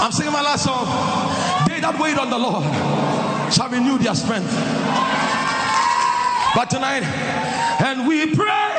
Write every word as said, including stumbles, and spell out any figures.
I'm singing my last song. They that wait on the Lord shall renew their strength. But tonight, and we pray.